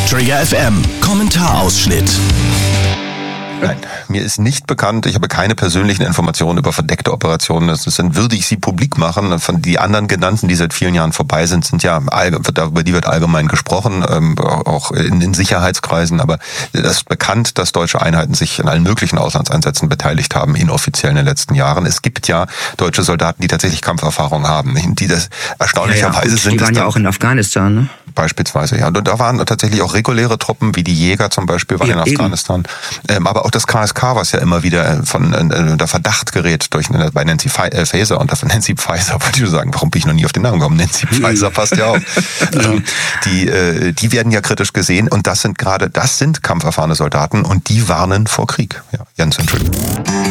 Trigger FM Kommentarausschnitt. Nein, mir ist nicht bekannt, ich habe keine persönlichen Informationen über verdeckte Operationen. Würde ich sie publik machen. Von die anderen genannten, die seit vielen Jahren vorbei sind, über die wird allgemein gesprochen, auch in Sicherheitskreisen. Aber es ist bekannt, dass deutsche Einheiten sich in allen möglichen Auslandseinsätzen beteiligt haben, inoffiziell in den letzten Jahren. Es gibt ja deutsche Soldaten, die tatsächlich Kampferfahrung haben, die das erstaunlicherweise sind. Die waren ja auch in Afghanistan, ne? Beispielsweise, ja. Und da waren tatsächlich auch reguläre Truppen, wie die Jäger zum Beispiel, waren in Afghanistan. Aber auch das KSK, was ja immer wieder unter Verdacht gerät bei Nancy Faeser und Nancy Pfizer, wollte ich sagen, warum bin ich noch nie auf den Namen gekommen? Nancy Pfizer passt ja auch. Die werden ja kritisch gesehen und das sind kampferfahrene Soldaten und die warnen vor Krieg. Ja, Jens, Entschuldigung.